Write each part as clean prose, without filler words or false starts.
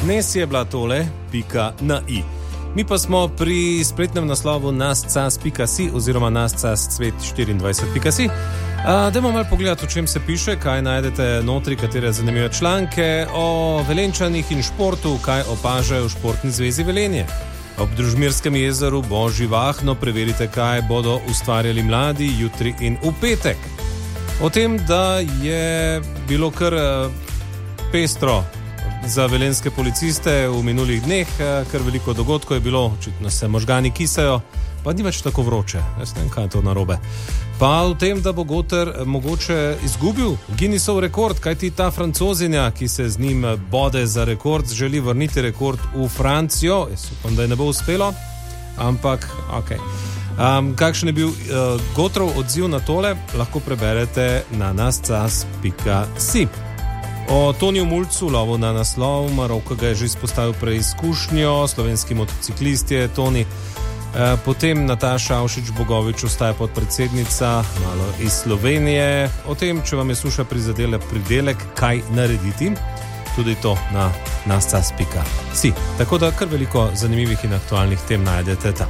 Dnes je bila tole.na i. Mi pa smo pri spletnem naslovu nascas.si oziroma nascas24.si. Dajmo malo pogledati, o čem se piše, kaj najdete notri, katere zanimive članke o Velenčanih in športu, kaj opažajo v Športni zvezi Velenje. Ob Družmirskem jezeru bo živahno, preverite, kaj bodo ustvarjali mladi jutri in v petek. O tem, da je bilo kar pestro za velenjske policiste v minulih dneh, kar veliko dogodkov je bilo, očitno se možgani kisajo, pa ni več tako vroče, jaz ne vem, kaj je to narobe. Pa v tem, da bo Goter mogoče izgubil Guinnessov rekord, kajti ta Francozinja, ki se z njim bode za rekord, želi vrniti rekord v Francijo. Jaz upam, da je ne bo uspelo, ampak ok. Kakšen je bil Gotrov odziv na tole, lahko preberete na nascas.si. O Toniju Mulcu, lovu na naslov, Maroko ga je že izpostavil preizkušnjo, slovenski motociklist je Toni. Potem Nataša Avšič-Bogovič ostaja podpredsednica, malo iz Slovenije. O tem, če vam je suša prizadela pridelek, kaj narediti, tudi to na nascas.si. Tako da kar veliko zanimivih in aktualnih tem najdete tam.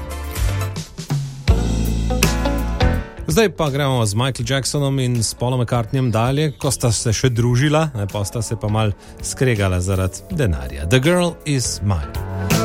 Zdaj pa gremo z Michael Jacksonom in s Paulom McCartneyjem dalje, ko sta se še družila, pa sta se pa mal skregala zaradi denarja. The Girl Is Mine.